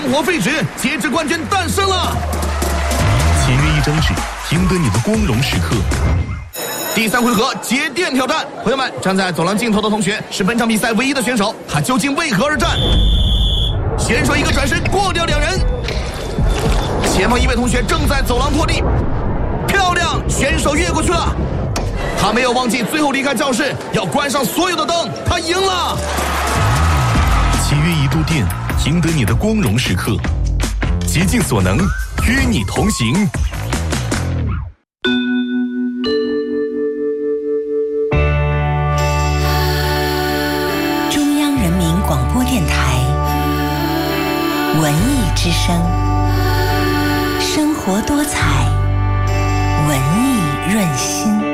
活废纸截止冠军诞生了。 签约一张纸，赢得你的光荣时刻。 第3回合节电挑战，朋友们，站在走廊尽头的同学是本场比赛唯一的选手，他究竟为何而战？选手一个转身过掉2人，前方一位同学正在走廊拖地，漂亮，选手越过去了。他没有忘记最后离开教室要关上所有的灯，他赢了。 契约1度电，赢得你的光荣时刻。竭尽所能，与你同行。 中央人民广播电台文艺之声，生活多彩，文艺润心。